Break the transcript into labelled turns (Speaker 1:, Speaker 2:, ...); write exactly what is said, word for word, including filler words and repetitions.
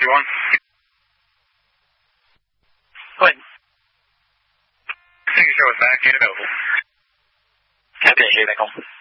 Speaker 1: one.
Speaker 2: What?
Speaker 1: Signature was back in Oval.
Speaker 2: I didn't hear that call.